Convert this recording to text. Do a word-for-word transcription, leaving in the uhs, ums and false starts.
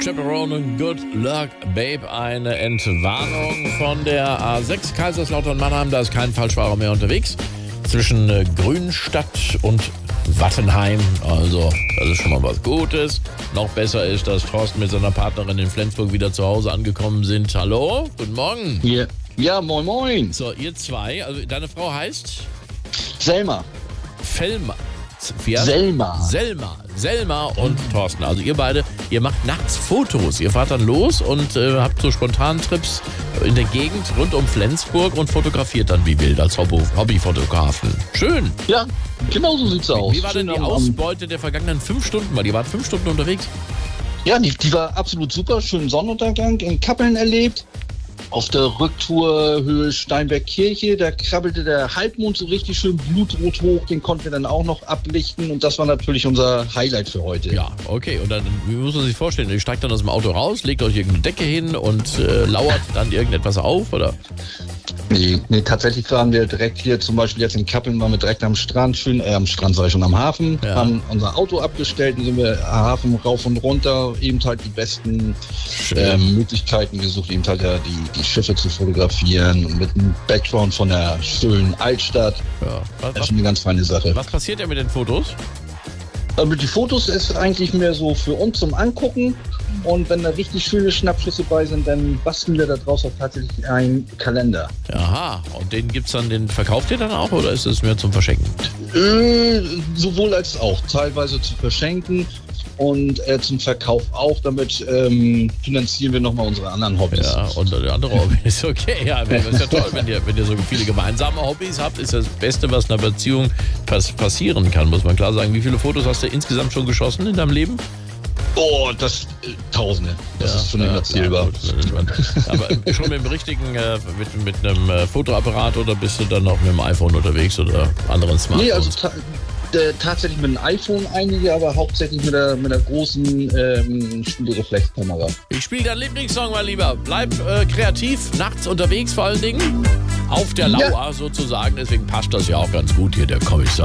Chaperone und Good Luck Babe. Eine Entwarnung von der A sechs Kaiserslautern-Mannheim. Da ist kein Falschfahrer mehr unterwegs. Zwischen äh, Grünstadt und Wattenheim. Also, das ist schon mal was Gutes. Noch besser ist, dass Thorsten mit seiner Partnerin in Flensburg wieder zu Hause angekommen sind. Hallo, guten Morgen. Ja, ja moin moin. So, ihr zwei, also deine Frau heißt? Selma. Felma. Wie heißt? Selma. Selma. Selma und Thorsten. Also ihr beide, ihr macht nachts Fotos. Ihr fahrt dann los und äh, habt so spontan Trips in der Gegend rund um Flensburg und fotografiert dann wie wild als Hobby- Hobbyfotografen. Schön. Ja, genau so sieht's aus. Wie war denn die Schön am- Ausbeute der vergangenen fünf Stunden? Weil ihr wart fünf Stunden unterwegs. Ja, die, die war absolut super. Schönen Sonnenuntergang in Kappeln erlebt. Auf der Rücktour Höhe Steinberg-Kirche, da krabbelte der Halbmond so richtig schön blutrot hoch. Den konnten wir dann auch noch ablichten. Und das war natürlich unser Highlight für heute. Ja, okay. Und dann, wie muss man sich vorstellen? Ihr steigt dann aus dem Auto raus, legt euch irgendeine Decke hin und äh, lauert dann irgendetwas auf, oder? Nee, nee, tatsächlich waren wir direkt hier, zum Beispiel jetzt in Kappeln, waren wir direkt am Strand, schön, äh, am Strand sag ich schon, am Hafen, Ja. haben unser Auto abgestellt und sind wir am Hafen rauf und runter, eben halt die besten ähm, Möglichkeiten gesucht, eben halt ja, die, die Schiffe zu fotografieren mit einem Background von der schönen Altstadt. Ja. Was, Das ist was, schon eine ganz feine Sache. was passiert denn mit den Fotos? Aber die Fotos ist eigentlich mehr so für uns zum Angucken. Und wenn da richtig schöne Schnappschüsse bei sind, dann basteln wir da draus auch tatsächlich einen Kalender. Aha. Und den gibt's dann, den verkauft ihr dann auch oder ist es mehr zum Verschenken? Äh, sowohl als auch. Teilweise zu verschenken und äh, zum Verkauf auch. Damit ähm, finanzieren wir nochmal unsere anderen Hobbys. Ja, und die andere Hobbys, okay. Ja, das ist ja toll, wenn ihr, wenn ihr so viele gemeinsame Hobbys habt, ist das Beste, was in einer Beziehung pass passieren kann, muss man klar sagen. Wie viele Fotos hast du insgesamt schon geschossen in deinem Leben? Oh, das äh, Tausende. Das Ja, ist schon ja, unerzählbar. ja, gut. Aber schon mit dem richtigen, äh, mit, mit einem äh, Fotoapparat oder bist du dann noch mit dem iPhone unterwegs oder anderen Smartphones? Nee, also ta äh, tatsächlich mit dem iPhone einige, aber hauptsächlich mit der, mit der großen ähm, Spiegelreflexkamera. Ich spiele deinen Lieblingssong, mein Lieber. Bleib äh, kreativ, nachts unterwegs vor allen Dingen. Auf der Lauer Ja. sozusagen. Deswegen passt das ja auch ganz gut hier, der Kommissar.